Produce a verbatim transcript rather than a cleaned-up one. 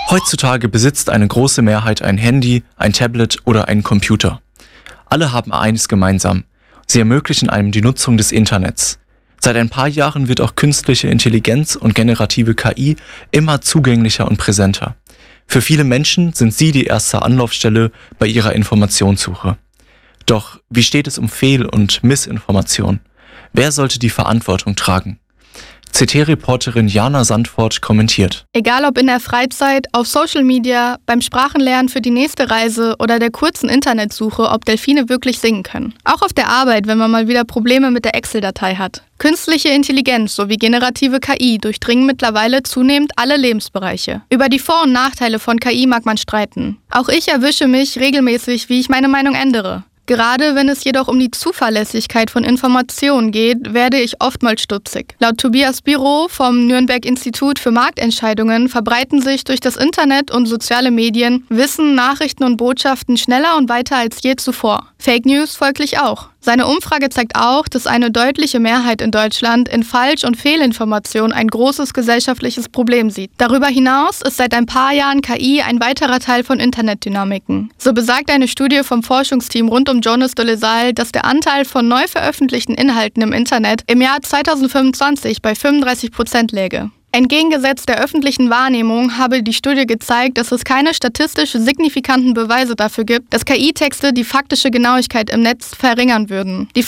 Heutzutage besitzt eine große Mehrheit ein Handy, ein Tablet oder einen Computer. Alle haben eines gemeinsam: Sie ermöglichen einem die Nutzung des Internets. Seit ein paar Jahren wird auch künstliche Intelligenz und generative K I immer zugänglicher und präsenter. Für viele Menschen sind sie die erste Anlaufstelle bei ihrer Informationssuche. Doch wie steht es um Fehl- und Missinformation? Wer sollte die Verantwortung tragen? C T-Reporterin Jana Sandfort kommentiert. Egal ob in der Freizeit, auf Social Media, beim Sprachenlernen für die nächste Reise oder der kurzen Internetsuche, ob Delfine wirklich singen können. Auch auf der Arbeit, wenn man mal wieder Probleme mit der Excel-Datei hat. Künstliche Intelligenz sowie generative K I durchdringen mittlerweile zunehmend alle Lebensbereiche. Über die Vor- und Nachteile von K I mag man streiten. Auch ich erwische mich regelmäßig, wie ich meine Meinung ändere. Gerade wenn es jedoch um die Zuverlässigkeit von Informationen geht, werde ich oftmals stutzig. Laut Tobias Biro vom Nürnberg-Institut für Marktentscheidungen verbreiten sich durch das Internet und soziale Medien Wissen, Nachrichten und Botschaften schneller und weiter als je zuvor. Fake News folglich auch. Seine Umfrage zeigt auch, dass eine deutliche Mehrheit in Deutschland in Falsch- und Fehlinformation ein großes gesellschaftliches Problem sieht. Darüber hinaus ist seit ein paar Jahren K I ein weiterer Teil von Internetdynamiken. So besagt eine Studie vom Forschungsteam rund um Jonas de Lasalle, dass der Anteil von neu veröffentlichten Inhalten im Internet im Jahr zweitausendfünfundzwanzig bei fünfunddreißig Prozent läge. Entgegengesetzt der öffentlichen Wahrnehmung habe die Studie gezeigt, dass es keine statistisch signifikanten Beweise dafür gibt, dass K I-Texte die faktische Genauigkeit im Netz verringern würden. Die